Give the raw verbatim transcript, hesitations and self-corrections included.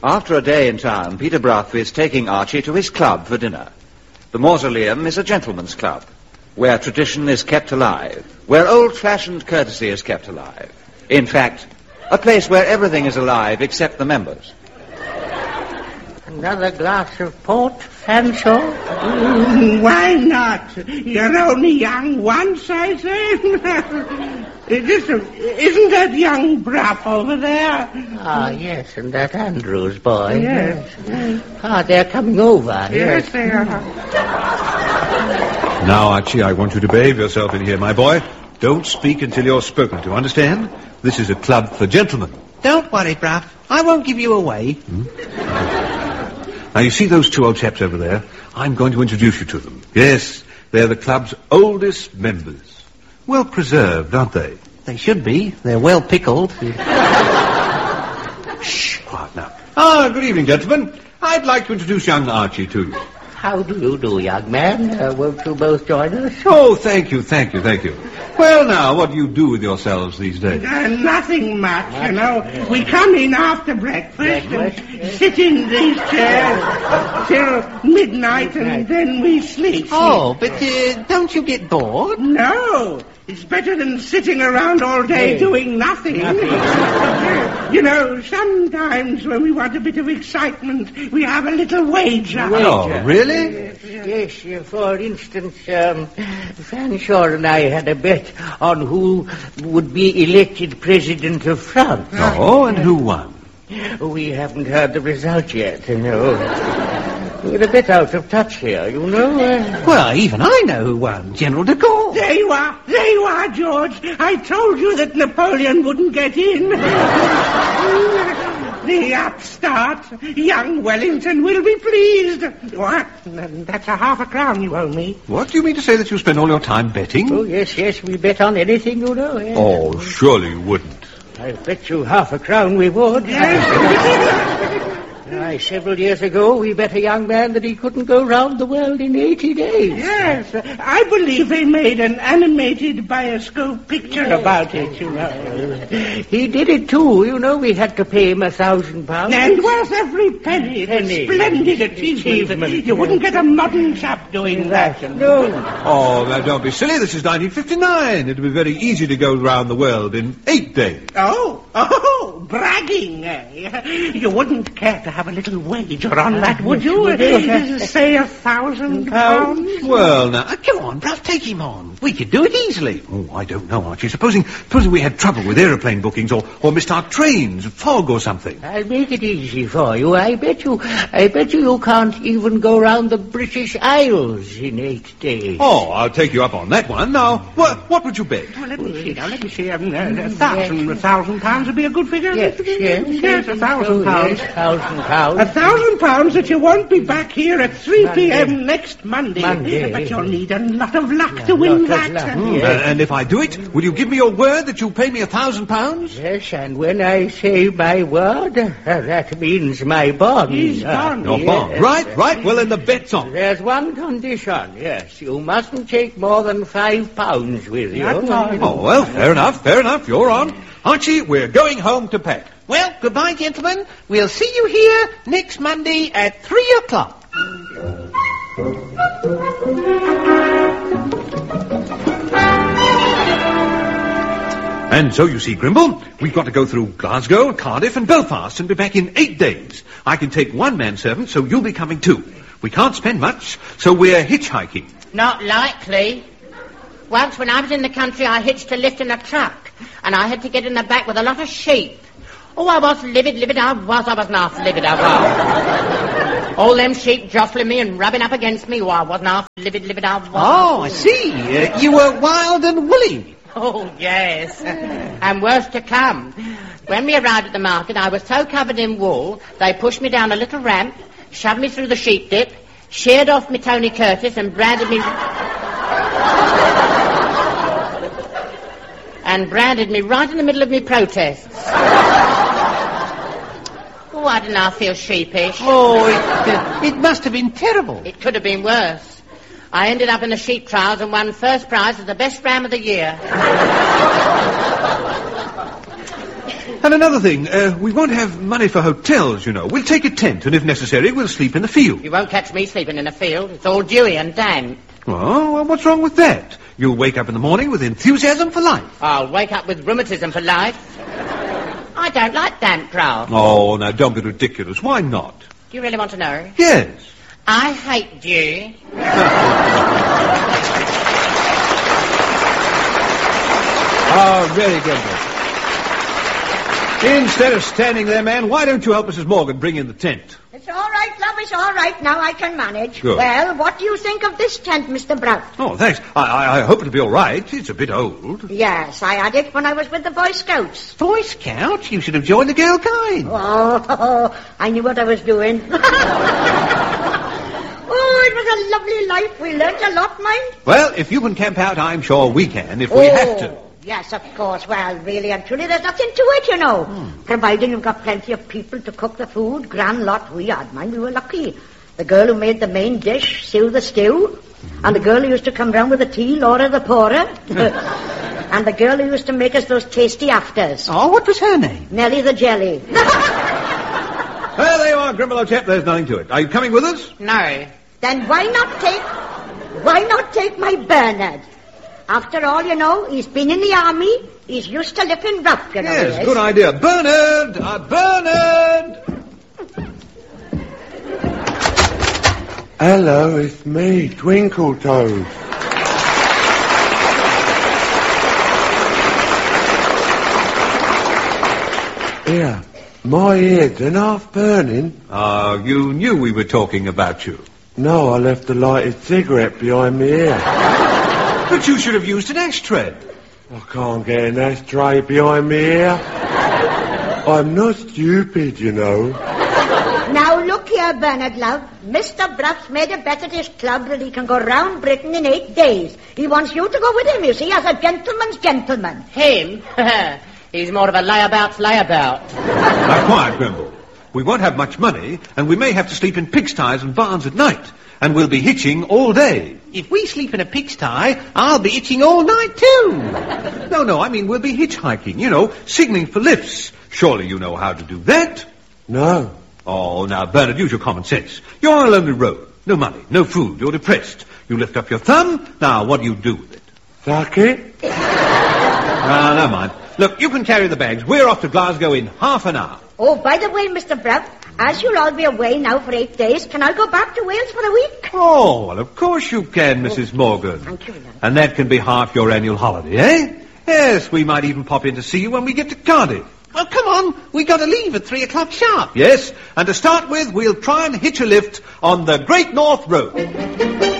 After a day in town, Peter Brough is taking Archie to his club for dinner. The Mausoleum is a gentleman's club, where tradition is kept alive, where old-fashioned courtesy is kept alive. In fact, a place where everything is alive except the members. Another glass of port, Fanshawe? Mm, why not? You're only young once, I say. Isn't, isn't that young Brough over there? Ah, yes, and that Andrews boy. Yes. yes. Ah, they're coming over. Yes, yes. they are. Now, Archie, I want you to behave yourself in here, my boy. Don't speak until you're spoken to, understand? This is a club for gentlemen. Don't worry, Brough. I won't give you away. Hmm? Now, you see those two old chaps over there? I'm going to introduce you to them. Yes, they're the club's oldest members. Well preserved, aren't they? They should be. They're well pickled. Shh, quiet now. Ah, good evening, gentlemen. I'd like to introduce young Archie to you. How do you do, young man? Uh, won't you both join us? Oh, thank you, thank you, thank you. Well, now, what do you do with yourselves these days? Uh, nothing much, much, you know. Yeah. We come in after breakfast, breakfast and yeah. sit in these chairs till midnight, and then we sleep. Oh, but uh, don't you get bored? No. It's better than sitting around all day hey. doing nothing. nothing. You know, sometimes when we want a bit of excitement, we have a little wager. wager. Oh, really? Yes, yes, yes. For instance, um, Fanshawe and I had a bet on who would be elected president of France. Oh, and who won? We haven't heard the result yet, you know. We're a bit out of touch here, you know. Uh... Well, even I know who won. General de Gaulle. There you are. There you are, George. I told you that Napoleon wouldn't get in. The upstart, young Wellington, will be pleased. What? That's a half a crown you owe me. What, do you mean to say that you spend all your time betting? Oh, yes, yes, we bet on anything, you know. Yes. Oh, surely you wouldn't. I bet you half a crown we would. Yes. Aye, several years ago, we bet a young man that he couldn't go round the world in eighty days. Yes, I believe they made an animated bioscope picture yes. about it, you know. He did it, too. You know, we had to pay him a thousand pounds. And was every penny. penny. Splendid achievement. achievement. You wouldn't get a modern chap doing that. No. Oh, now, don't be silly. This is nineteen fifty-nine. It'd be very easy to go round the world in eight days. Oh, oh, bragging, eh? You wouldn't care to have a little wager on that, would you? Say a thousand pounds? Well, now, uh, come on, Brough, take him on. We could do it easily. Oh, I don't know, Archie. Supposing, supposing we had trouble with aeroplane bookings or, or missed our trains, fog or something. I'll make it easy for you. I bet you, I bet you you can't even go round the British Isles in eight days. Oh, I'll take you up on that one. Now, what, what would you bet? Well, let me see now, let me see. Um, uh, a thousand, a thousand pounds would be a good figure. Yes, yes, yes, a thousand pounds. Yes, thousand pounds. A thousand pounds that you won't be back here at three p.m. Monday. next Monday. Monday. But you'll need a lot of luck yeah, to win that. Mm. Yes. Uh, and if I do it, will you give me your word that you'll pay me a thousand pounds? Yes, and when I say my word, uh, that means my bond. He's gone. Your bond. Right, right. Well, then the bet's on. There's one condition, yes. You mustn't take more than five pounds with you. Oh, well, fair enough, fair enough. You're on. Archie, we're going home to pack. Well, goodbye, gentlemen. We'll see you here next Monday at three o'clock. And so, you see, Grimble, we've got to go through Glasgow, Cardiff and Belfast and be back in eight days. I can take one manservant, so you'll be coming too. We can't spend much, so we're hitchhiking. Not likely. Once when I was in the country, I hitched a lift in a truck, and I had to get in the back with a lot of sheep. Oh, I was livid, livid, I was, I was half livid, I was. All them sheep jostling me and rubbing up against me, oh, I wasn't half livid, livid, I was. Oh, I see. Uh, you were wild and woolly. Oh, yes. And worse to come. When we arrived at the market, I was so covered in wool, they pushed me down a little ramp, shoved me through the sheep dip, sheared off me Tony Curtis and branded me... and branded me right in the middle of me protests. Oh, I don't know, I feel sheepish. Oh, it, uh, it must have been terrible. It could have been worse. I ended up in the sheep trials and won first prize as the best ram of the year. And another thing, uh, we won't have money for hotels, you know. We'll take a tent, and if necessary, we'll sleep in the field. You won't catch me sleeping in a field. It's all dewy and damp. Oh, well, what's wrong with that? You'll wake up in the morning with enthusiasm for life. I'll wake up with rheumatism for life. I don't like damp, Prowl. Oh, now, don't be ridiculous. Why not? Do you really want to know? Yes. I hate dew. Oh, really, Grimble. Instead of standing there, man, why don't you help Missus Morgan bring in the tent? It's all right, love, it's all right. Now I can manage. Good. Well, what do you think of this tent, Mister Brown? Oh, thanks. I, I, I hope it'll be all right. It's a bit old. Yes, I had it when I was with the Boy Scouts. Boy Scouts? You should have joined the Girl Kind. Oh, I knew what I was doing. Oh, it was a lovely life. We learnt a lot, mind. Well, if you can camp out, I'm sure we can, if we oh, have to. Yes, of course. Well, really and truly, there's nothing to it, you know. Hmm. Providing you've got plenty of people to cook the food. Grand lot we had, mind. We were lucky. The girl who made the main dish, Sue the stew. Mm-hmm. And the girl who used to come round with the tea, Laura the pourer. And the girl who used to make us those tasty afters. Oh, what was her name? Nellie the Jelly. Well, there you are, Grimble old chap. There's nothing to it. Are you coming with us? No. Then why not take... Why not take my Bernard? After all, you know, he's been in the army. He's used to living rough, you know. Yes, yes. good idea. Bernard! Uh, Bernard! Hello, it's me, Twinkletoes. Here, my ears are half burning. Ah, uh, you knew we were talking about you. No, I left a lighted cigarette behind me ear. But you should have used an ashtray. I can't get an ashtray behind me ear. I'm not stupid, you know. Now, look here, Bernard, love. Mister Bruff's made a bet at his club that he can go round Britain in eight days. He wants you to go with him, you see, as a gentleman's gentleman. Him? He's more of a layabout's layabout. Now, quiet, Grimble. We won't have much money, and we may have to sleep in pigsties and barns at night. And we'll be hitching all day. If we sleep in a pigsty, I'll be itching all night, too. No, no, I mean we'll be hitchhiking, you know, signalling for lifts. Surely you know how to do that? No. Oh, now, Bernard, use your common sense. You're on a lonely road. No money, no food, you're depressed. You lift up your thumb. Now, what do you do with it? Suck it? Ah, never mind. Look, you can carry the bags. We're off to Glasgow in half an hour. Oh, by the way, Mister Bruff, as you'll all be away now for eight days, can I go back to Wales for a week? Oh, well, of course you can, Missus Oh, Morgan. thank you, love. And that can be half your annual holiday, eh? Yes, we might even pop in to see you when we get to Cardiff. Well, come on. We got to leave at three o'clock sharp. Yes, and to start with, we'll try and hitch a lift on the Great North Road.